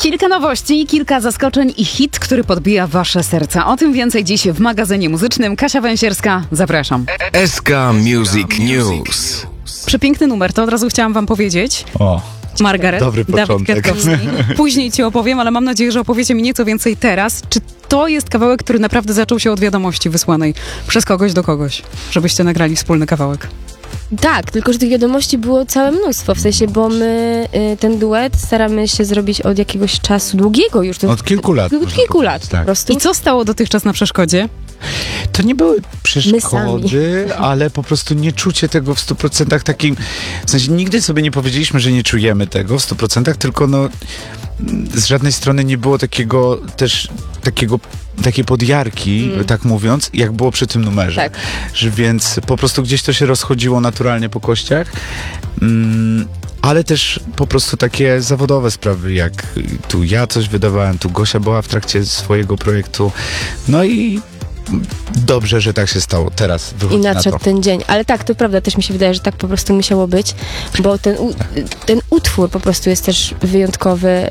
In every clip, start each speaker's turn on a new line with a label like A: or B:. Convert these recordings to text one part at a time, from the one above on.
A: Kilka nowości, kilka zaskoczeń i hit, który podbija wasze serca. O tym więcej dziś w magazynie muzycznym. Kasia Węsierska, zapraszam.
B: SK Music News.
A: Przepiękny numer, to od razu chciałam wam powiedzieć.
C: O,
A: Margaret,
C: dobry
A: Dawid
C: początek.
A: Kwiatkowski. Później ci opowiem, ale mam nadzieję, że opowiecie mi nieco więcej teraz. Czy to jest kawałek, który naprawdę zaczął się od wiadomości wysłanej przez kogoś do kogoś, żebyście nagrali wspólny kawałek?
D: Tak, tylko że tych wiadomości było całe mnóstwo, w sensie, bo my ten duet staramy się zrobić od jakiegoś czasu długiego już.
C: Od kilku lat.
D: Od kilku lat
C: tak.
D: po prostu.
A: I co stało dotychczas na przeszkodzie?
C: To nie były przeszkody,
D: sami.
C: ale po prostu nieczucie tego w 100% takim, w sensie nigdy sobie nie powiedzieliśmy, że nie czujemy tego w 100%, tylko no z żadnej strony nie było takiej podjarki, tak mówiąc, jak było przy tym numerze.
D: Tak.
C: Że więc po prostu gdzieś to się rozchodziło naturalnie po kościach. Ale też po prostu takie zawodowe sprawy, jak tu ja coś wydawałem, tu Gosia była w trakcie swojego projektu. No i dobrze, że tak się stało. Teraz wychodzi
D: I
C: na
D: nadszedł
C: to.
D: ten dzień. Ale tak, to prawda, też mi się wydaje, że tak po prostu musiało być, bo ten utwór po prostu jest też wyjątkowy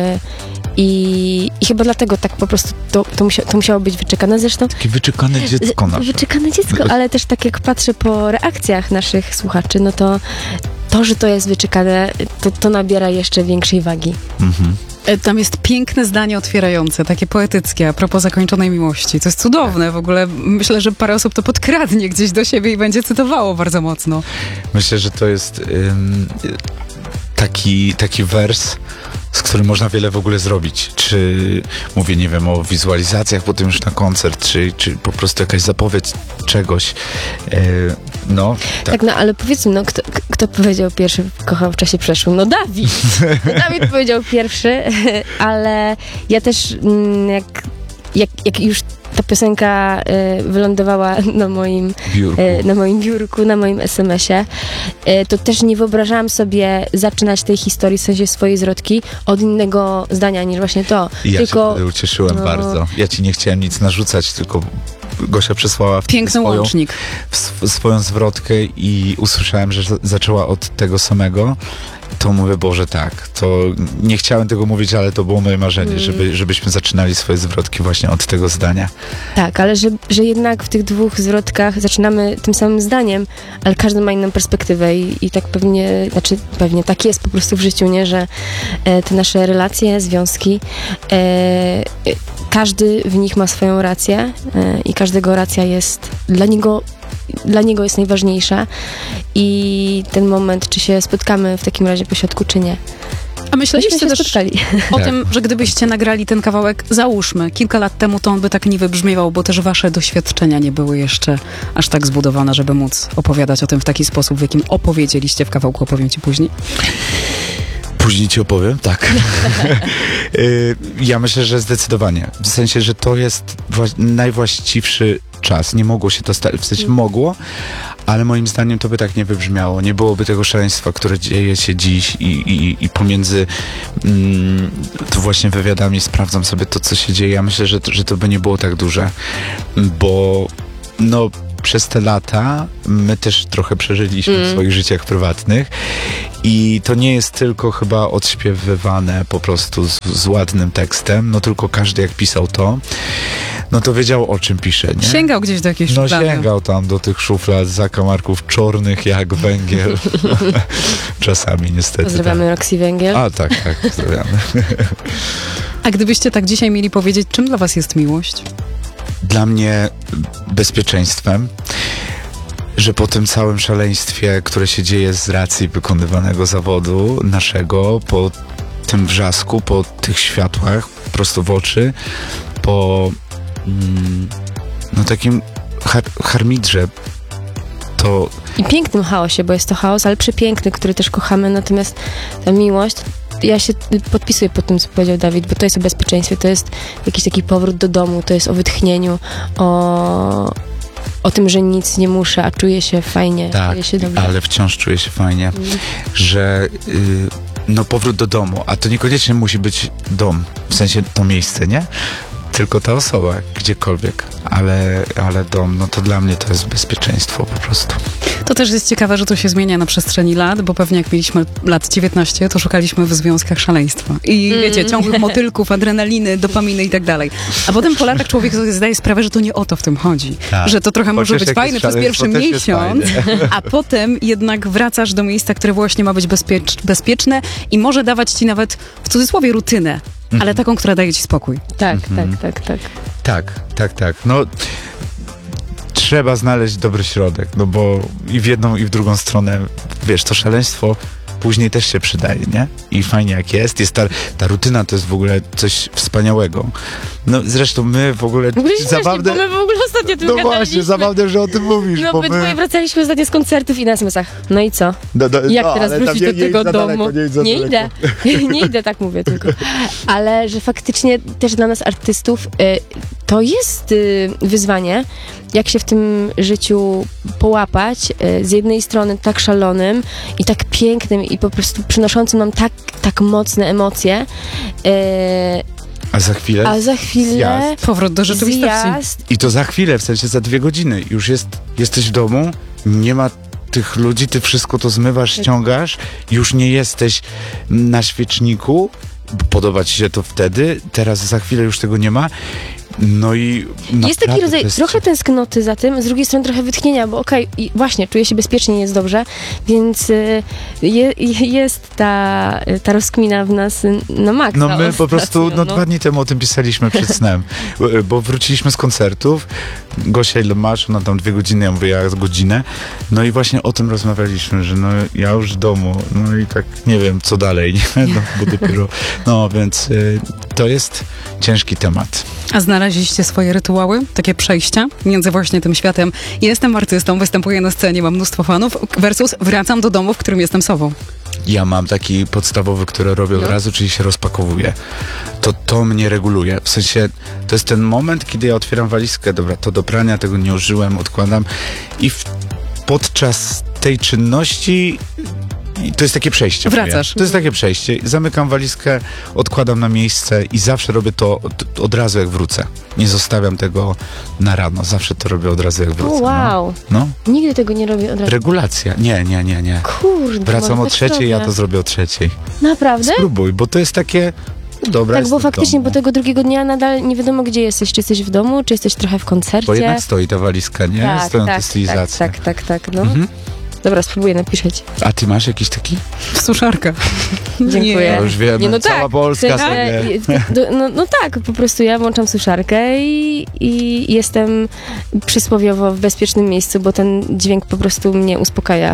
D: i chyba dlatego tak po prostu to musiało być wyczekane. Zresztą
C: Takie wyczekane dziecko nasze.
D: wyczekane dziecko, ale też tak jak patrzę po reakcjach naszych słuchaczy, no to, że to jest wyczekane, to nabiera jeszcze większej wagi.
C: Mhm.
A: Tam jest piękne zdanie otwierające, takie poetyckie, a propos zakończonej miłości. To jest cudowne w ogóle. Myślę, że parę osób to podkradnie gdzieś do siebie i będzie cytowało bardzo mocno.
C: Myślę, że to jest taki wers, z którym można wiele w ogóle zrobić. Czy mówię, nie wiem, o wizualizacjach potem już na koncert, czy po prostu jakaś zapowiedź czegoś.
D: Tak, no ale powiedzmy, no kto powiedział pierwszy kochał w czasie przeszłym? No Dawid! Dawid powiedział pierwszy, ale ja też jak już ta piosenka wylądowała na moim biurku, na moim SMS-ie, to też nie wyobrażałam sobie zaczynać tej historii, w sensie swojej zwrotki, od innego zdania niż właśnie to.
C: Ja
D: tylko
C: się wtedy ucieszyłem bardzo. Ja ci nie chciałem nic narzucać, tylko Gosia przesłała
A: Piękny łącznik.
C: swoją zwrotkę i usłyszałem, że zaczęła od tego samego. To mówię, Boże, tak, to nie chciałem tego mówić, ale to było moje marzenie, żebyśmy zaczynali swoje zwrotki właśnie od tego zdania.
D: Tak, ale że jednak w tych dwóch zwrotkach zaczynamy tym samym zdaniem, ale każdy ma inną perspektywę i tak pewnie tak jest po prostu w życiu, nie, że te nasze relacje, związki, każdy w nich ma swoją rację i każdego racja jest dla niego jest najważniejsza i ten moment, czy się spotkamy w takim razie pośrodku, czy nie.
A: A myśleliście
D: się
A: też
D: spotkali.
A: o tym, że gdybyście nagrali ten kawałek, załóżmy, kilka lat temu, to on by tak nie wybrzmiewał, bo też wasze doświadczenia nie były jeszcze aż tak zbudowane, żeby móc opowiadać o tym w taki sposób, w jakim opowiedzieliście w kawałku, opowiem ci później.
C: Później ci opowiem, tak. Ja myślę, że zdecydowanie. W sensie, że to jest najwłaściwszy czas. Nie mogło się to stać, w sensie mogło, ale moim zdaniem to by tak nie wybrzmiało. Nie byłoby tego szaleństwa, które dzieje się dziś i pomiędzy to właśnie wywiadami sprawdzam sobie to, co się dzieje. Ja myślę, że to by nie było tak duże, bo no przez te lata my też trochę przeżyliśmy w swoich życiach prywatnych i to nie jest tylko chyba odśpiewywane po prostu z ładnym tekstem, no tylko każdy jak pisał to, no to wiedział, o czym pisze, nie?
A: Sięgał gdzieś do jakiejś szuflady.
C: No sięgał tam do tych szuflad, zakamarków czarnych jak węgiel. Czasami niestety.
D: Pozdrawiamy
C: tak.
D: Roxy Węgiel.
C: A tak, pozdrawiamy.
A: A gdybyście tak dzisiaj mieli powiedzieć, czym dla was jest miłość?
C: Dla mnie bezpieczeństwem, że po tym całym szaleństwie, które się dzieje z racji wykonywanego zawodu naszego, po tym wrzasku, po tych światłach prosto w oczy, po takim harmidrze, to...
D: I pięknym chaosie, bo jest to chaos, ale przepiękny, który też kochamy, natomiast ta miłość, ja się podpisuję pod tym, co powiedział Dawid, bo to jest o bezpieczeństwie, to jest jakiś taki powrót do domu, to jest o wytchnieniu, o tym, że nic nie muszę, a czuję się fajnie,
C: tak,
D: czuję się dobrze.
C: ale wciąż czuję się fajnie, że powrót do domu, a to niekoniecznie musi być dom, w sensie to miejsce, nie? tylko ta osoba, gdziekolwiek. Ale dom, no to dla mnie to jest bezpieczeństwo po prostu.
A: To też jest ciekawe, że to się zmienia na przestrzeni lat, bo pewnie jak mieliśmy lat 19, to szukaliśmy w związkach szaleństwa. I wiecie, ciągłych motylków, adrenaliny, dopaminy i tak dalej. A potem po latach człowiek sobie zdaje sprawę, że to nie o to w tym chodzi.
C: Tak.
A: Że to trochę może
C: Chociaż
A: być
C: jak
A: fajne
C: jest
A: przez
C: szaleństwo,
A: pierwszy
C: też jest
A: miesiąc,
C: fajne.
A: a potem jednak wracasz do miejsca, które właśnie ma być bezpieczne i może dawać ci nawet, w cudzysłowie, rutynę, ale taką, która daje ci spokój.
D: Tak.
C: Tak. No, trzeba znaleźć dobry środek, no bo i w jedną, i w drugą stronę, wiesz, to szaleństwo później też się przydaje, nie? I fajnie jak jest ta rutyna to jest w ogóle coś wspaniałego. No zresztą my w ogóle zabawne...
D: Bo my w ogóle ostatnio tym
C: No
D: gadaliśmy.
C: właśnie, zabawne, że o tym mówisz,
D: No
C: bo
D: my
C: my...
D: dwoje wracaliśmy ostatnio z koncertów i na SMS-ach. No i co? Jak teraz
C: ale tam
D: wrócić do
C: nie
D: tego
C: idź za
D: domu?
C: daleko, nie idź za
D: Nie
C: daleko.
D: idę. Nie idę, tak mówię tylko. Ale że faktycznie też dla nas artystów to jest wyzwanie, jak się w tym życiu połapać. Z jednej strony tak szalonym i tak pięknym i po prostu przynoszącym nam tak mocne emocje.
C: A za chwilę?
D: A za chwilę
C: Zjazd.
A: Powrót do rzeczywistości.
D: zjazd.
C: I to za chwilę, w sensie za 2 godziny. Już jesteś w domu, nie ma tych ludzi, ty wszystko to zmywasz, ściągasz, już nie jesteś na świeczniku, podoba ci się to wtedy, teraz za chwilę już tego nie ma. No i
D: Jest taki
C: naprawdę
D: rodzaj
C: to jest-
D: trochę tęsknoty za tym, z drugiej strony trochę wytchnienia, bo okej, i właśnie, czuję się bezpiecznie, jest dobrze, więc jest ta rozkmina w nas na maksa.
C: No my po prostu
D: ostatnio,
C: 2 dni temu o tym pisaliśmy przed snem, bo wróciliśmy z koncertów, Gosia ile masz, ona tam 2 godziny, ja mówię, ja godzinę, no i właśnie o tym rozmawialiśmy, że no ja już w domu, no i tak nie wiem co dalej, nie? No, bo dopiero, no więc to jest ciężki temat.
A: A znaleźliście swoje rytuały, takie przejścia między właśnie tym światem jestem artystą, występuję na scenie, mam mnóstwo fanów, versus wracam do domu, w którym jestem sobą.
C: Ja mam taki podstawowy, który robię od razu, czyli się rozpakowuję. To mnie reguluje. W sensie, to jest ten moment, kiedy ja otwieram walizkę, dobra, to do prania, tego nie użyłem, odkładam i podczas tej czynności i to jest takie przejście.
A: Wracasz.
C: To jest takie przejście. Zamykam walizkę, odkładam na miejsce i zawsze robię to od razu jak wrócę. Nie zostawiam tego na rano. Zawsze to robię od razu jak wrócę.
D: O, wow.
C: No.
D: Nigdy tego nie robię od razu.
C: Regulacja. Nie.
D: Kurde.
C: Wracam
D: może
C: o
D: tak
C: 3:00, ja
D: robię.
C: to zrobię o 3:00.
D: Naprawdę?
C: Spróbuj, bo to jest takie... Dobra,
D: Tak, bo
C: jestem w
D: faktycznie,
C: domu.
D: bo tego drugiego dnia nadal nie wiadomo, gdzie jesteś. Czy jesteś w domu, czy jesteś trochę w koncercie.
C: Bo jednak stoi ta walizka, nie? Stoją te stylizacje.
D: Tak, no. Dobra, spróbuję napisać.
C: A ty masz jakiś taki?
A: Suszarka.
D: Dziękuję.
C: Ja już wiem,
D: Nie, no
C: cała
D: tak.
C: Polska
D: W sensie,
C: sobie...
D: no tak, po prostu ja włączam suszarkę i jestem przysłowiowo w bezpiecznym miejscu, bo ten dźwięk po prostu mnie uspokaja.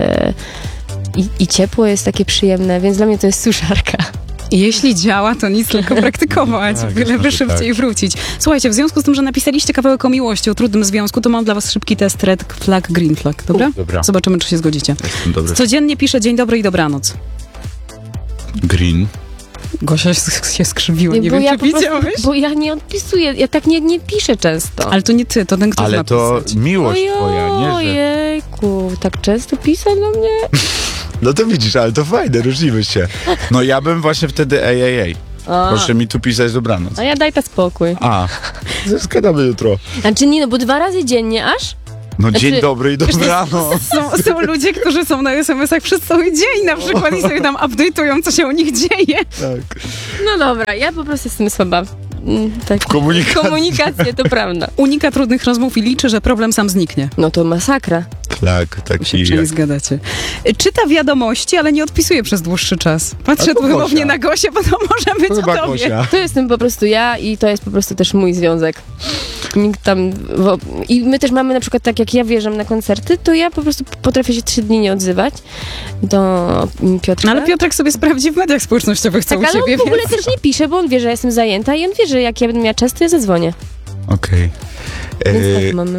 D: I ciepło jest takie przyjemne, więc dla mnie to jest suszarka.
A: Jeśli działa, to nic, tylko praktykować.
C: Tak,
A: Byle
C: może
A: szybciej
C: tak.
A: wrócić. Słuchajcie, w związku z tym, że napisaliście kawałek o miłości, o trudnym związku, to mam dla was szybki test red flag, green flag, dobra?
C: Dobra.
A: Zobaczymy, czy się zgodzicie.
C: Jestem dobry.
A: Codziennie piszę dzień dobry i dobranoc.
C: Green.
A: Gosia się skrzywiła, nie
D: bo
A: wiem,
D: ja
A: czy
D: po prostu,
A: widziałeś.
D: bo ja nie odpisuję, ja tak nie piszę często.
A: Ale to nie ty, to ten, kto
C: Ale to
A: napisać.
C: miłość twoja, nie? Że...
D: Ojejku, tak często pisać do mnie?
C: No to widzisz, ale to fajne, różnimy się. No ja bym właśnie wtedy ej. Proszę mi tu pisać dobranoc.
D: A ja daj ta spokój.
C: A, zgadamy jutro.
D: Znaczy nie, no bo 2 razy dziennie aż?
C: No
D: Znaczy,
C: dzień dobry i dobranoc.
A: Są ludzie, którzy są na SMS-ach przez cały dzień na przykład i sobie tam update'ują, co się u nich dzieje.
C: Tak.
D: No dobra, ja po prostu jestem słaba. Tak.
C: Komunikacja.
D: To prawda.
A: Unika trudnych rozmów i liczy, że problem sam zniknie.
D: No to masakra.
C: Tak, taki
A: Się nie zgadacie. Czyta wiadomości, ale nie odpisuje przez dłuższy czas. Patrzę
C: A to
A: tu wymownie
C: Gosia.
A: na Gosię, bo to może być
C: Chyba
A: o tobie.
C: Gosia.
D: To jestem po prostu ja i to jest po prostu też mój związek. Nikt tam... I my też mamy na przykład tak, jak ja wjeżdżam na koncerty, to ja po prostu potrafię się 3 dni nie odzywać do Piotra.
A: No ale Piotrek sobie sprawdzi w mediach społecznościowych, co
D: tak,
A: u
D: ale
A: ciebie,
D: on w ogóle
A: więc...
D: też nie pisze, bo on wie, że ja jestem zajęta i on wie, że jak ja będę miała czas, to ja zadzwonię.
C: Okej.
D: Więc tak mamy.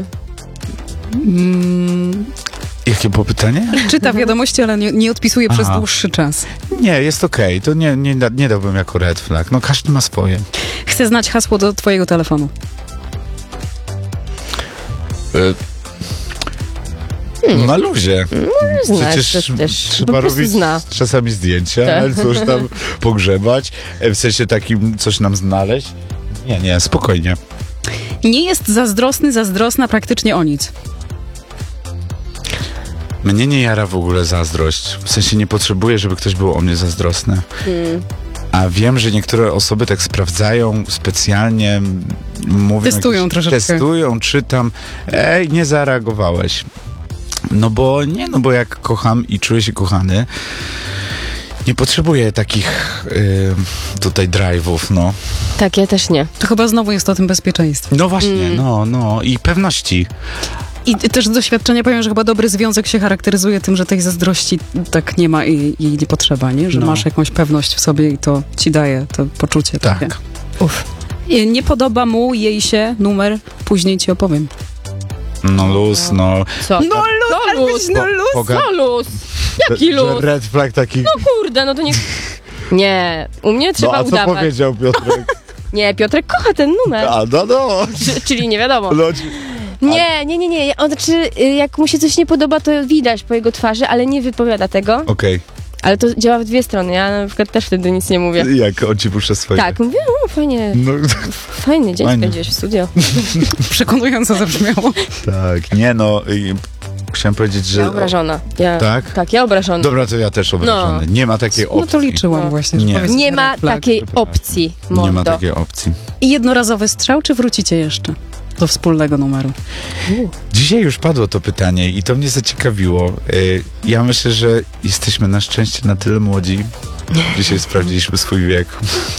C: Jakie było pytanie?
A: Czyta wiadomości, ale nie odpisuje przez
C: Aha.
A: dłuższy czas.
C: Nie, jest okej. To nie dałbym jako red flag. No każdy ma swoje.
A: Chcę znać hasło do twojego telefonu.
C: Na luzie.
D: Znasz,
C: Przecież
D: to też
C: trzeba
D: po prostu
C: robić
D: zna.
C: czasami zdjęcia,
D: Tak.
C: coś tam pogrzebać, w sensie takim coś nam znaleźć. Nie, spokojnie.
A: Nie jest zazdrosna praktycznie o nic.
C: Mnie nie jara w ogóle zazdrość. W sensie nie potrzebuję, żeby ktoś był o mnie zazdrosny. A wiem, że niektóre osoby tak sprawdzają specjalnie, mówią...
A: Testują troszeczkę.
C: Testują, czytam. Ej, nie zareagowałeś. No bo jak kocham i czuję się kochany, nie potrzebuję takich tutaj drive'ów, no.
D: Tak, ja też nie.
A: To chyba znowu jest o tym bezpieczeństwie.
C: No właśnie, no i pewności.
A: I też z doświadczenia powiem, że chyba dobry związek się charakteryzuje tym, że tej zazdrości tak nie ma i jej nie potrzeba, nie? Że
C: No.
A: masz jakąś pewność w sobie i to ci daje to poczucie takie.
C: Tak.
A: I nie podoba mu, jej się numer, później ci opowiem.
C: No luz, no.
D: Co?
A: No luz,
D: no luz.
C: Poga-
D: No luz. Jaki
C: że
D: luz?
C: red flag taki...
D: No kurde, no to nie... Nie, u mnie
C: No
D: trzeba
C: a co
D: udawać.
C: powiedział Piotrek?
D: Nie, Piotrek kocha ten numer.
C: No.
D: Czyli nie wiadomo.
C: No,
D: Nie. On, znaczy, jak mu się coś nie podoba, to widać po jego twarzy, ale nie wypowiada tego.
C: Okej.
D: Ale to działa w dwie strony. Ja na przykład też wtedy nic nie mówię.
C: Jak on ci puszcza swoje...
D: Tak, mówię, fajnie,
C: No,
D: fajny dzień
C: Fajnie.
D: spędziłeś w studio.
A: Przekonująco zabrzmiało.
C: tak, nie no... Chciałem powiedzieć, że...
D: Ja obrażona.
C: Tak?
D: Tak, ja obrażona.
C: Dobra, to ja też obrażony. Nie ma takiej opcji.
A: No to liczyłam
D: No.
A: właśnie, że
C: Nie.
A: powiesz
D: Nie ma
A: red flag.
D: takiej opcji,
C: Nie
D: mordo.
C: ma takiej opcji.
A: I jednorazowy strzał, czy wrócicie jeszcze do wspólnego numeru?
C: Dzisiaj już padło to pytanie i to mnie zaciekawiło. Ja myślę, że jesteśmy na szczęście na tyle młodzi. Dzisiaj sprawdziliśmy swój wiek.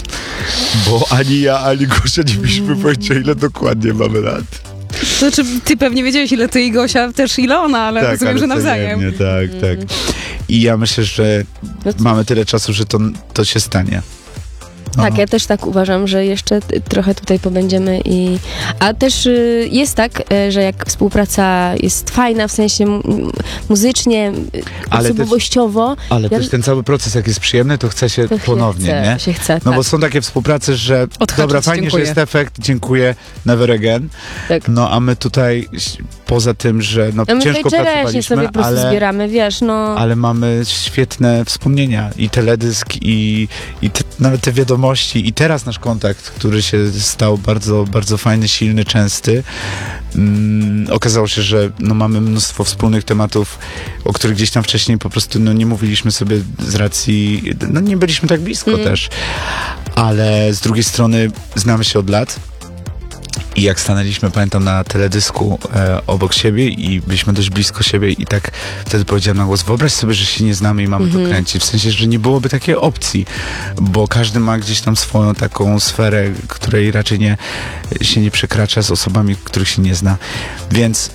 C: Bo ani ja, ani Gosia nie byliśmy pojęcia, ile dokładnie mamy lat.
A: To znaczy, ty pewnie wiedziałeś, ile ty i Gosia, też ile ona, ale rozumiem, że nawzajem.
C: wzajemnie, tak. I ja myślę, że
D: No co?
C: mamy tyle czasu, że to się stanie. No.
D: Tak, ja też tak uważam, że jeszcze trochę tutaj pobędziemy a też jest tak, że jak współpraca jest fajna, w sensie muzycznie,
C: Ale
D: osobowościowo,
C: Ale
D: Ja-
C: też ten cały proces, jak jest przyjemny, to chce się
D: to
C: ponownie, nie?
D: się chce,
C: No
D: tak.
C: bo są takie współprace, że
A: Odhaczyć,
C: dobra, fajnie,
A: dziękuję.
C: że jest efekt, dziękuję, never again.
D: Tak.
C: No a my tutaj, poza tym, że no,
D: No my
C: ciężko
D: tutaj czereśnie
C: pracowaliśmy,
D: sobie po prostu zbieramy, wiesz, no.
C: ale mamy świetne wspomnienia i teledysk i nawet te wiadomości i teraz nasz kontakt, który się stał bardzo, bardzo fajny, silny, częsty. Okazało się, że no, mamy mnóstwo wspólnych tematów, o których gdzieś tam wcześniej po prostu no, nie mówiliśmy sobie z racji, no nie byliśmy tak blisko też, ale z drugiej strony znamy się od lat. I jak stanęliśmy, pamiętam, na teledysku obok siebie i byliśmy dość blisko siebie i tak wtedy powiedziałem na głos, wyobraź sobie, że się nie znamy i mamy to kręcić. W sensie, że nie byłoby takiej opcji, bo każdy ma gdzieś tam swoją taką sferę, której raczej się nie przekracza z osobami, których się nie zna. Więc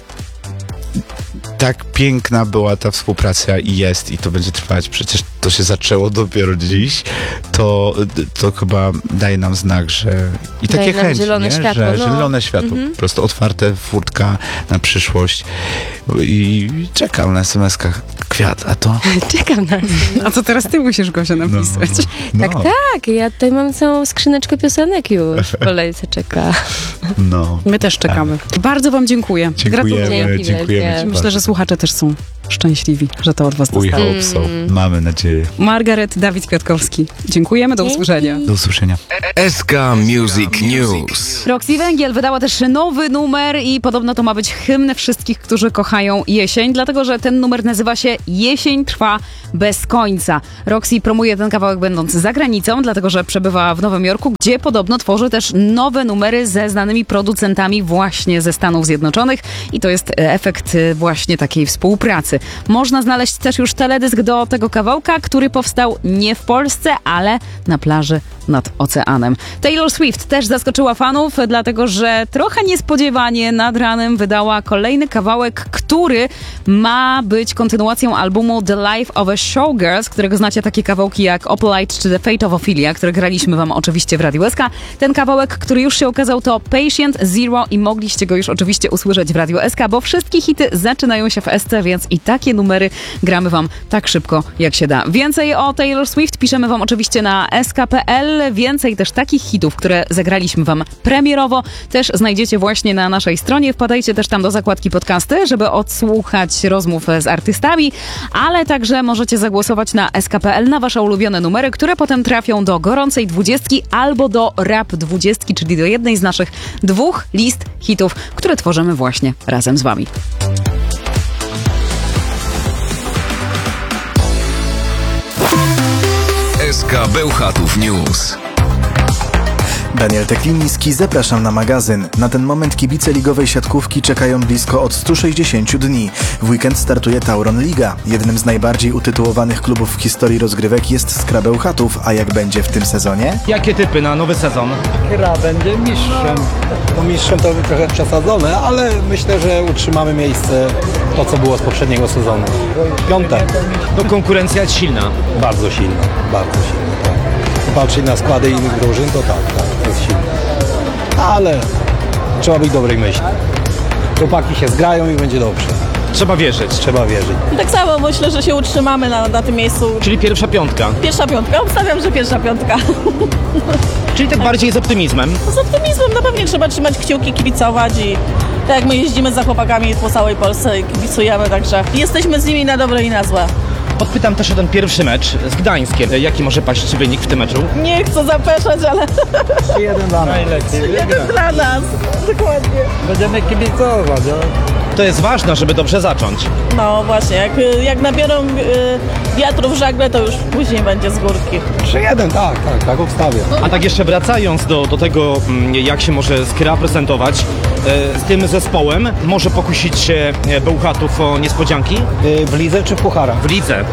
C: tak piękna była ta współpraca i jest i to będzie trwać. Przecież to się zaczęło dopiero dziś. To chyba daje nam znak, że i
D: Daje
C: takie
D: nam
C: chęci,
D: zielone
C: nie?
D: światło,
C: że
D: no.
C: zielone światło, po prostu otwarte furtka na przyszłość i czekam na SMS-kach kwiat, a to...
D: Czekam na
A: A co teraz ty musisz, Gosia, napisać?
C: No,
D: Tak, ja tutaj mam całą skrzyneczkę piosenek już w kolejce czeka.
C: no.
A: My też czekamy. Bardzo wam dziękuję. Gratuluję.
C: Dziękujemy
D: Dzięki
C: ci
A: Myślę, że słuchacze też są szczęśliwi, że to od was
C: We
A: dostało.
C: hope so. Mamy nadzieję.
A: Margaret, Dawid Kwiatkowski. Dziękujemy, do
D: Dzięki.
A: usłyszenia.
C: Do usłyszenia.
B: SK Music News.
A: Roxy Węgiel wydała też nowy numer i podobno to ma być hymn wszystkich, którzy kochają jesień, dlatego że ten numer nazywa się Jesień trwa bez końca. Roxy promuje ten kawałek będąc za granicą, dlatego że przebywa w Nowym Jorku, gdzie podobno tworzy też nowe numery ze znanymi producentami właśnie ze Stanów Zjednoczonych i to jest efekt właśnie takiej współpracy. Można znaleźć też już teledysk do tego kawałka, który powstał nie w Polsce, ale na plaży nad oceanem. Taylor Swift też zaskoczyła fanów, dlatego że trochę niespodziewanie nad ranem wydała kolejny kawałek, który ma być kontynuacją albumu The Life of a Showgirl, z którego znacie takie kawałki jak Opalite czy The Fate of Ophelia, które graliśmy wam oczywiście w Radiu SK. Ten kawałek, który już się okazał, to Patient Zero i mogliście go już oczywiście usłyszeć w Radiu SK, bo wszystkie hity zaczynają się w SC, więc i takie numery gramy wam tak szybko, jak się da. Więcej o Taylor Swift piszemy wam oczywiście na sk.pl. SKPL. Więcej też takich hitów, które zagraliśmy wam premierowo, też znajdziecie właśnie na naszej stronie. Wpadajcie też tam do zakładki podcasty, żeby odsłuchać rozmów z artystami, ale także możecie zagłosować na SKPL na wasze ulubione numery, które potem trafią do gorącej 20 albo do Rap 20, czyli do jednej z naszych 2 list hitów, które tworzymy właśnie razem z wami.
B: SK Bełchatów News.
E: Daniel Tekliński, zapraszam na magazyn. Na ten moment kibice ligowej siatkówki czekają blisko od 160 dni. W weekend startuje Tauron Liga. Jednym z najbardziej utytułowanych klubów w historii rozgrywek jest SKA Bełchatów, a jak będzie w tym sezonie?
F: Jakie typy na nowy sezon?
G: Gra będzie mistrzem. No mistrzem to trochę przesadzone, ale myślę, że utrzymamy miejsce to, co było z poprzedniego sezonu. 5.
F: No konkurencja jest silna.
G: Bardzo silna, tak. Patrzeć na składy innych drużyn, to tak, jest silna. Ale trzeba być dobrej myśli. Chłopaki się zgrają i będzie dobrze.
F: Trzeba wierzyć.
G: Trzeba wierzyć.
H: Tak samo myślę, że się utrzymamy na tym miejscu.
F: Czyli pierwsza piątka.
H: Pierwsza piątka. Obstawiam, że pierwsza piątka.
F: Czyli tak bardziej z optymizmem.
H: Z optymizmem na pewno trzeba trzymać kciuki, kibicować i tak jak my jeździmy za chłopakami po całej Polsce i kibicujemy, także jesteśmy z nimi na dobre i na złe.
F: Podpytam też o ten pierwszy mecz z Gdańskiem. Jaki może paść wynik w tym meczu?
H: Nie chcę zapeszać, ale
G: 1 dla nas.
H: jeden dla nas. Dokładnie.
G: Będziemy kibicować.
F: To jest ważne, żeby dobrze zacząć.
H: No właśnie, jak nabiorą wiatru w żagle, to już później będzie z górki.
G: 3-1, tak obstawię.
F: A tak jeszcze wracając do tego, jak się może Skra prezentować z tym zespołem, może pokusić się Bełchatów o niespodzianki?
G: W lidze czy w pucharach?
F: W lidze.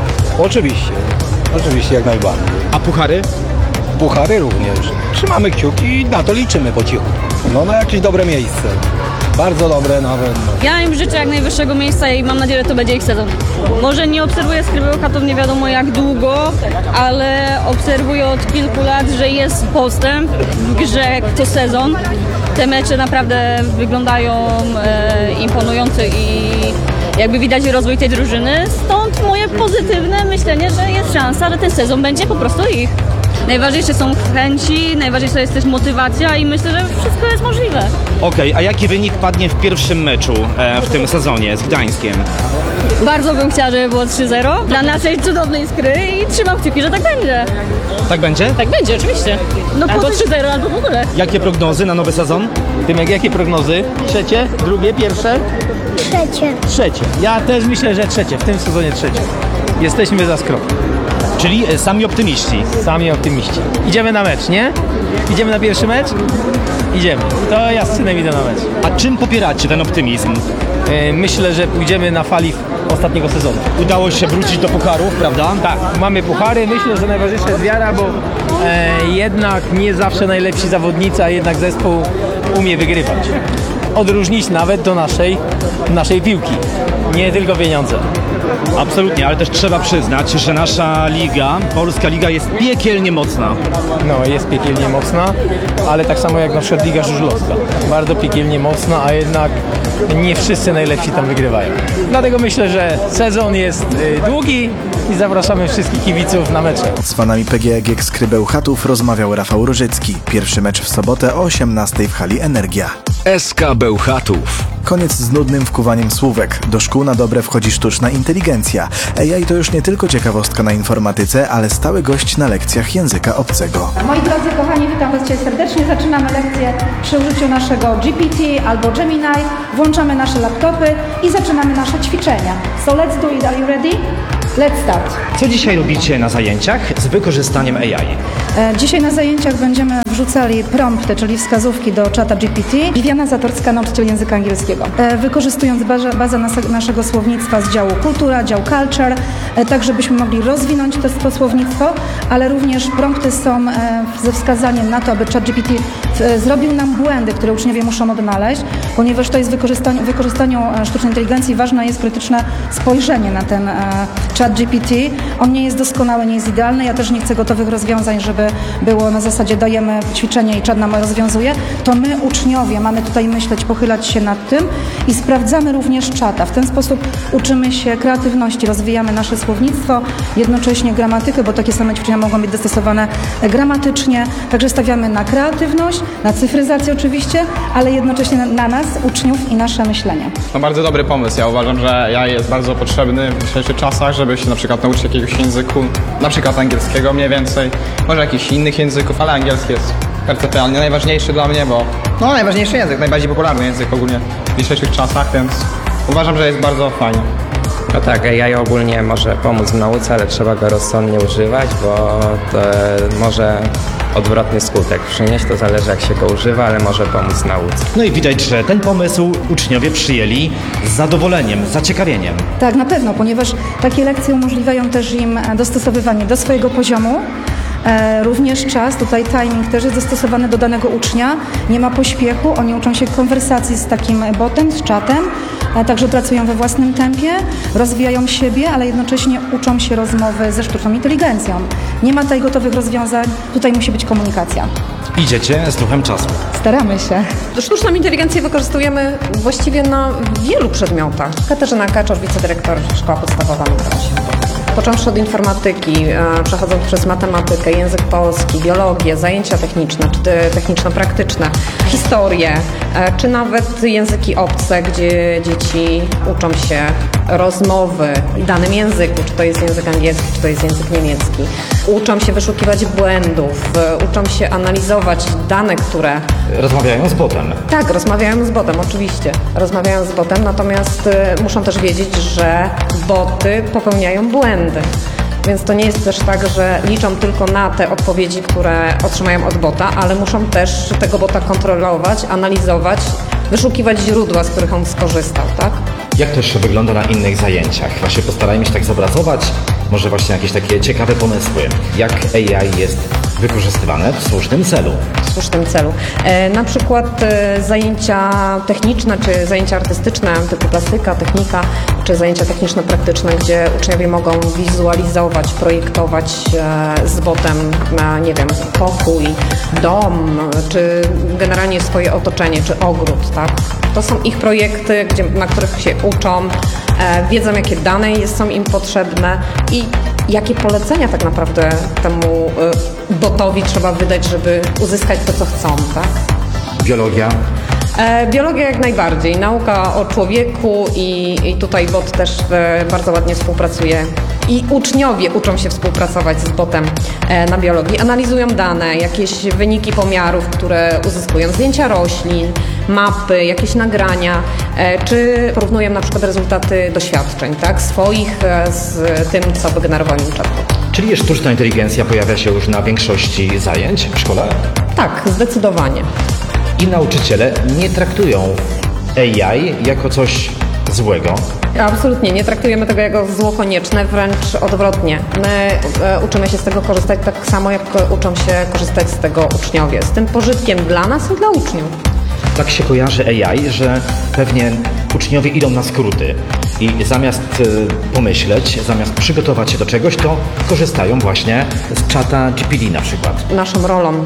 G: Oczywiście jak najbardziej.
F: A puchary?
G: Puchary również. Trzymamy kciuki i na to liczymy po cichu. No na jakieś dobre miejsce. Bardzo dobre nawet.
I: Ja im życzę jak najwyższego miejsca i mam nadzieję, że to będzie ich sezon. Może nie obserwuję Skry Bełchatów nie wiadomo jak długo, ale obserwuję od kilku lat, że jest postęp w grze co sezon. Te mecze naprawdę wyglądają imponująco i jakby widać rozwój tej drużyny. Stąd moje pozytywne myślenie, że jest szansa, że ten sezon będzie po prostu ich. Najważniejsze są chęci, najważniejsza jest też motywacja i myślę, że wszystko jest możliwe.
F: Okej, a jaki wynik padnie w pierwszym meczu w tym sezonie z Gdańskiem?
I: Bardzo bym chciała, żeby było 3-0 dla naszej cudownej Skry i trzymam kciuki, że tak będzie.
F: Tak będzie?
I: Tak będzie, oczywiście. No albo 3-0, albo w ogóle.
F: Jakie prognozy na nowy sezon?
J: Tymek, jakie prognozy? Trzecie? Drugie? Pierwsze? Trzecie. Ja też myślę, że trzecie. W tym sezonie trzecie. Jesteśmy za Skrą.
F: Czyli sami optymiści.
J: Sami optymiści. Idziemy na mecz, nie? Idziemy na pierwszy mecz? Idziemy. To ja z synem idę na mecz.
F: A czym popieracie ten optymizm?
J: Myślę, że pójdziemy na fali ostatniego sezonu.
F: Udało się wrócić do pucharów, prawda?
J: Tak, mamy puchary. Myślę, że najważniejsza jest wiara, bo jednak nie zawsze najlepsi zawodnicy, a jednak zespół umie wygrywać. Odróżnić nawet do naszej piłki. Nie tylko pieniądze.
F: Absolutnie, ale też trzeba przyznać, że nasza liga, polska liga jest piekielnie mocna.
J: No, jest piekielnie mocna, ale tak samo jak na przykład Liga Żużlowska. Bardzo piekielnie mocna, a jednak nie wszyscy najlepsi tam wygrywają. Dlatego myślę, że sezon jest długi i zapraszamy wszystkich kibiców na mecze.
E: Z fanami PGE Skry Bełchatów rozmawiał Rafał Różycki. Pierwszy mecz w sobotę o 18:00 w hali Energia.
B: SK Bełchatów.
E: Koniec z nudnym wkuwaniem słówek. Do szkół na dobre wchodzi sztuczna inteligencja. AI to już nie tylko ciekawostka na informatyce, ale stały gość na lekcjach języka obcego.
K: Moi drodzy kochani, witam Was dzisiaj serdecznie. Zaczynamy lekcję przy użyciu naszego GPT albo Gemini. Włączamy nasze laptopy i zaczynamy nasze ćwiczenia. So let's do it. Are you ready? Let's start.
F: Co dzisiaj robicie na zajęciach z wykorzystaniem AI?
K: Dzisiaj na zajęciach będziemy wrzucali prompty, czyli wskazówki do czata GPT. Viviana Zatorska, nauczyciel języka angielskiego. Wykorzystując bazę naszego słownictwa z działu kultura, dział culture, tak żebyśmy mogli rozwinąć to słownictwo, ale również prompty są ze wskazaniem na to, aby chat GPT zrobił nam błędy, które uczniowie muszą odnaleźć, ponieważ to jest wykorzystaniu sztucznej inteligencji ważne jest krytyczne spojrzenie na ten chat ChatGPT. On nie jest doskonały, nie jest idealny. Ja też nie chcę gotowych rozwiązań, żeby było na zasadzie dajemy ćwiczenie i czat nam rozwiązuje. To my, uczniowie, mamy tutaj myśleć, pochylać się nad tym i sprawdzamy również czata. W ten sposób uczymy się kreatywności, rozwijamy nasze słownictwo, jednocześnie gramatykę, bo takie same ćwiczenia mogą być dostosowane gramatycznie. Także stawiamy na kreatywność, na cyfryzację oczywiście, ale jednocześnie na nas, uczniów i nasze myślenie.
L: No bardzo dobry pomysł. Ja uważam, że AI jest bardzo potrzebny w dzisiejszych czasach, żeby się na przykład nauczyć jakiegoś języku, na przykład angielskiego mniej więcej, może jakichś innych języków, ale angielski jest perceptualnie najważniejszy dla mnie, bo najważniejszy język, najbardziej popularny język ogólnie w dzisiejszych czasach, więc uważam, że jest bardzo fajnie.
M: No tak, AI ogólnie może pomóc w nauce, ale trzeba go rozsądnie używać, bo to może odwrotny skutek przynieść, to zależy jak się go używa, ale może pomóc nauce.
F: No i widać, że ten pomysł uczniowie przyjęli z zadowoleniem, z zaciekawieniem.
K: Tak, na pewno, ponieważ takie lekcje umożliwiają też im dostosowywanie do swojego poziomu. Również czas, tutaj timing też jest dostosowany do danego ucznia, nie ma pośpiechu, oni uczą się konwersacji z takim botem, z czatem, także pracują we własnym tempie, rozwijają siebie, ale jednocześnie uczą się rozmowy ze sztuczną inteligencją. Nie ma tutaj gotowych rozwiązań, tutaj musi być komunikacja.
F: Idziecie z duchem czasu.
K: Staramy się.
N: Sztuczną inteligencję wykorzystujemy właściwie na wielu przedmiotach. Katarzyna Kaczor, wicedyrektor Szkoła Podstawowa nr 8. Począwszy od informatyki, przechodząc przez matematykę, język polski, biologię, zajęcia techniczne, czy techniczno-praktyczne, historię, czy nawet języki obce, gdzie dzieci uczą się rozmowy w danym języku, czy to jest język angielski, czy to jest język niemiecki. Uczą się wyszukiwać błędów, uczą się analizować dane, które...
F: Rozmawiają z botem.
N: Tak, rozmawiają z botem, oczywiście. Rozmawiają z botem, natomiast muszą też wiedzieć, że boty popełniają błędy. Więc to nie jest też tak, że liczą tylko na te odpowiedzi, które otrzymają od bota, ale muszą też tego bota kontrolować, analizować, wyszukiwać źródła, z których on skorzystał, tak?
F: Jak to jeszcze wygląda na innych zajęciach? Właśnie postarajmy się tak zobrazować, może właśnie jakieś takie ciekawe pomysły, jak AI jest wykorzystywane w słusznym celu.
N: W słusznym celu. Na przykład zajęcia techniczne, czy zajęcia artystyczne, typu plastyka, technika, czy zajęcia techniczno-praktyczne, gdzie uczniowie mogą wizualizować, projektować z botem, nie wiem, pokój, dom, czy generalnie swoje otoczenie, czy ogród, tak? To są ich projekty, na których się uczą, wiedzą, jakie dane są im potrzebne i jakie polecenia tak naprawdę temu botowi trzeba wydać, żeby uzyskać to, co chcą, tak?
F: Biologia?
N: Biologia jak najbardziej. Nauka o człowieku i tutaj bot też bardzo ładnie współpracuje. I uczniowie uczą się współpracować z botem na biologii. Analizują dane, jakieś wyniki pomiarów, które uzyskują, zdjęcia roślin, mapy, jakieś nagrania, czy porównują na przykład rezultaty doświadczeń, tak, swoich z tym, co wygenerował im chatbot.
F: Czyli sztuczna inteligencja pojawia się już na większości zajęć w szkole?
N: Tak, zdecydowanie.
F: I nauczyciele nie traktują AI jako coś złego?
N: Absolutnie, nie traktujemy tego jako zło konieczne, wręcz odwrotnie. My uczymy się z tego korzystać tak samo, jak uczą się korzystać z tego uczniowie. Z tym pożytkiem dla nas i dla uczniów.
F: Tak się kojarzy AI, że pewnie uczniowie idą na skróty i zamiast pomyśleć, zamiast przygotować się do czegoś, to korzystają właśnie z czata GPT na przykład.
N: Naszą rolą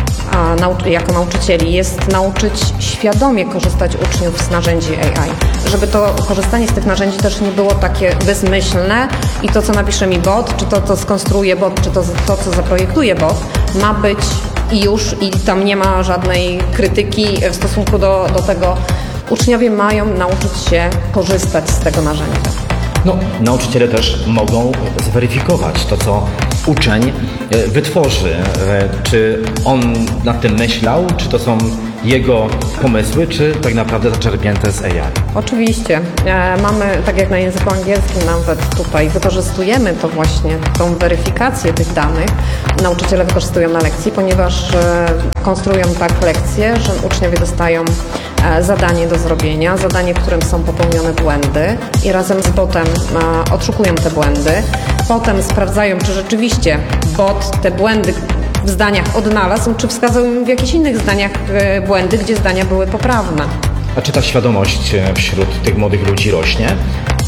N: jako nauczycieli jest nauczyć świadomie korzystać uczniów z narzędzi AI. Żeby to korzystanie z tych narzędzi też nie było takie bezmyślne i to, co napisze mi bot, czy to, co skonstruuje bot, czy to, co zaprojektuje bot, ma być już i tam nie ma żadnej krytyki w stosunku do tego. Uczniowie mają nauczyć się korzystać z tego narzędzia.
F: No, nauczyciele też mogą zweryfikować to, co uczeń wytworzy. Czy on nad tym myślał, czy to są jego pomysły, czy tak naprawdę zaczerpnięte z AI?
N: Oczywiście. Mamy, tak jak na języku angielskim nawet tutaj, wykorzystujemy to właśnie, tą weryfikację tych danych. Nauczyciele wykorzystują na lekcji, ponieważ konstruują tak lekcje, że uczniowie dostają zadanie do zrobienia, zadanie, w którym są popełnione błędy i razem z botem odszukują te błędy. Potem sprawdzają, czy rzeczywiście bot te błędy w zdaniach odnalazł, czy wskazał im w jakichś innych zdaniach błędy, gdzie zdania były poprawne.
F: A czy ta świadomość wśród tych młodych ludzi rośnie?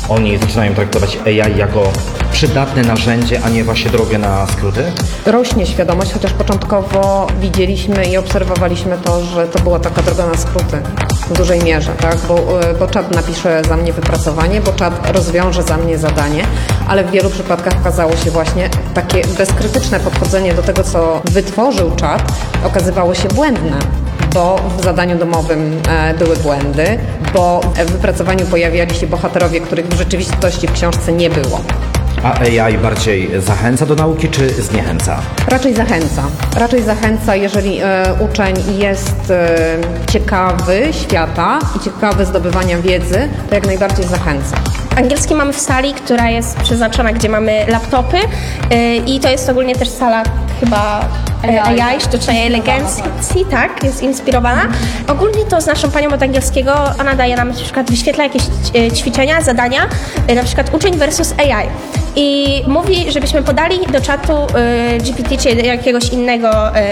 F: oni zaczynają traktować AI jako przydatne narzędzie, a nie właśnie drogę na skróty?
N: Rośnie świadomość, chociaż początkowo widzieliśmy i obserwowaliśmy to, że to była taka droga na skróty w dużej mierze, tak? Bo czat napisze za mnie wypracowanie, bo czat rozwiąże za mnie zadanie, ale w wielu przypadkach okazało się właśnie takie bezkrytyczne podchodzenie do tego, co wytworzył czat, okazywało się błędne. Bo w zadaniu domowym były błędy, bo w wypracowaniu pojawiali się bohaterowie, których w rzeczywistości w książce nie było.
F: A AI bardziej zachęca do nauki, czy zniechęca?
N: Raczej zachęca. Raczej zachęca, jeżeli uczeń jest ciekawy świata i ciekawy zdobywania wiedzy, to jak najbardziej zachęca.
O: Angielski mamy w sali, która jest przeznaczona, gdzie mamy laptopy i to jest ogólnie też sala chyba AI, sztucznej inteligencji, tak, jest inspirowana. Ogólnie to z naszą panią od angielskiego, ona daje nam na przykład, wyświetla jakieś ćwiczenia, zadania, na przykład uczeń versus AI. I mówi, żebyśmy podali do czatu GPT czy jakiegoś innego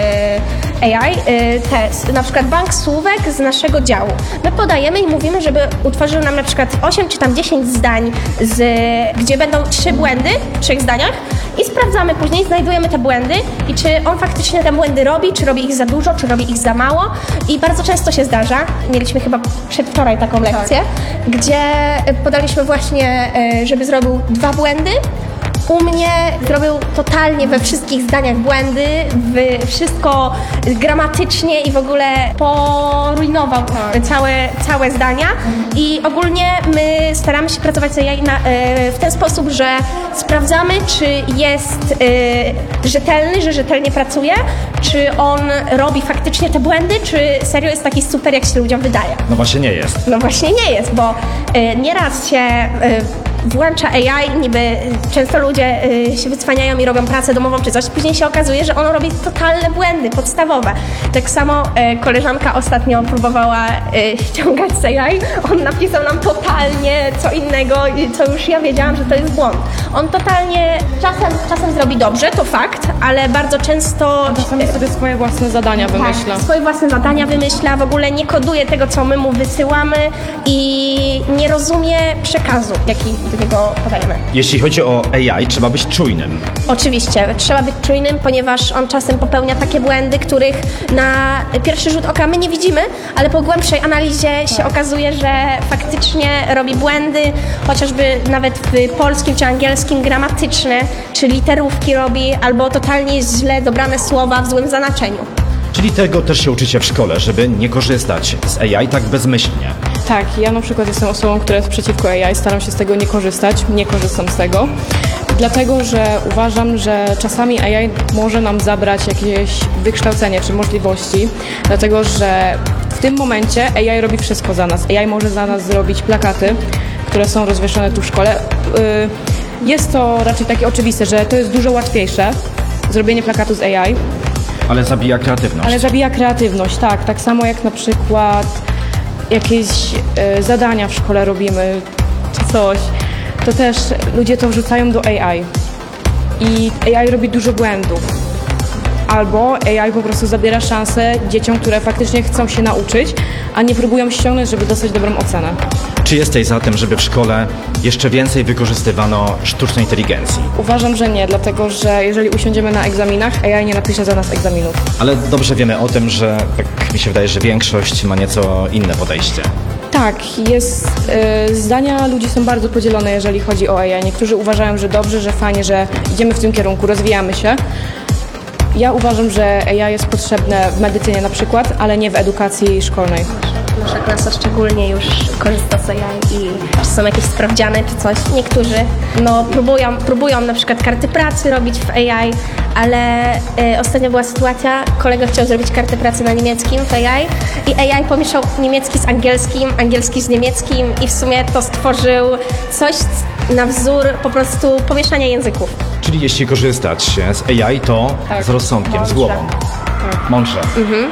O: AI test, na przykład bank słówek z naszego działu. My podajemy i mówimy, żeby utworzył nam na przykład 8 czy tam 10 zdań, gdzie będą 3 błędy w 3 zdaniach i sprawdzamy później, znajdujemy te błędy i czy on faktycznie te błędy robi, czy robi ich za dużo, czy robi ich za mało. I bardzo często się zdarza, mieliśmy chyba przedwczoraj taką lekcję, gdzie podaliśmy właśnie, żeby zrobił 2 błędy. U mnie zrobił totalnie we wszystkich zdaniach błędy, wszystko gramatycznie i w ogóle porujnował całe zdania. I ogólnie my staramy się pracować z AI w ten sposób, że sprawdzamy, czy jest rzetelny, że rzetelnie pracuje, czy on robi faktycznie te błędy, czy serio jest taki super, jak się ludziom wydaje.
F: No właśnie nie jest.
O: No właśnie nie jest, bo nieraz się włącza AI, niby często ludzie się wycwaniają i robią pracę domową czy coś, później się okazuje, że on robi totalne błędy podstawowe. Tak samo koleżanka ostatnio próbowała ściągać z AI, on napisał nam totalnie co innego, co już ja wiedziałam, że to jest błąd. On totalnie czasem zrobi dobrze, to fakt, ale bardzo często
I: Czasami sobie swoje własne zadania wymyśla.
O: Tak, swoje własne zadania wymyśla, w ogóle nie koduje tego, co my mu wysyłamy i nie rozumie przekazu, jaki do niego podajemy.
F: Jeśli chodzi o AI, trzeba być czujnym.
O: Oczywiście, trzeba być czujnym, ponieważ on czasem popełnia takie błędy, których na pierwszy rzut oka my nie widzimy, ale po głębszej analizie się okazuje, że faktycznie robi błędy, chociażby nawet w polskim czy angielskim gramatyczne, czy literówki robi, albo totalnie źle dobrane słowa w złym znaczeniu.
F: Czyli tego też się uczycie w szkole, żeby nie korzystać z AI tak bezmyślnie.
I: Tak, ja na przykład jestem osobą, która jest przeciwko AI, staram się z tego nie korzystać, nie korzystam z tego, dlatego że uważam, że czasami AI może nam zabrać jakieś wykształcenie czy możliwości, dlatego że w tym momencie AI robi wszystko za nas. AI może za nas zrobić plakaty, które są rozwieszone tu w szkole. Jest to raczej takie oczywiste, że to jest dużo łatwiejsze, zrobienie plakatu z AI.
F: Ale zabija kreatywność.
I: Ale zabija kreatywność, tak. Tak samo jak na przykład jakieś zadania w szkole robimy, czy coś, to też ludzie to wrzucają do AI. I AI robi dużo błędów. Albo AI po prostu zabiera szansę dzieciom, które faktycznie chcą się nauczyć, a nie próbują ściągnąć, żeby dostać dobrą ocenę.
F: Czy jesteś za tym, żeby w szkole jeszcze więcej wykorzystywano sztucznej inteligencji?
I: Uważam, że nie, dlatego że jeżeli usiądziemy na egzaminach, AI nie napisze za nas egzaminów.
F: Ale dobrze wiemy o tym, że tak mi się wydaje, że większość ma nieco inne podejście.
I: Tak, zdania ludzi są bardzo podzielone, jeżeli chodzi o AI. Niektórzy uważają, że dobrze, że fajnie, że idziemy w tym kierunku, rozwijamy się. Ja uważam, że AI jest potrzebne w medycynie na przykład, ale nie w edukacji szkolnej.
O: Nasza klasa szczególnie już korzysta z AI i są jakieś sprawdziany czy coś. Niektórzy próbują na przykład karty pracy robić w AI, ale ostatnio była sytuacja, kolega chciał zrobić kartę pracy na niemieckim w AI i AI pomieszał niemiecki z angielskim, angielski z niemieckim i w sumie to stworzył coś na wzór po prostu pomieszania języków.
F: Czyli jeśli korzystać z AI, to z rozsądkiem, z głową. Mądrze.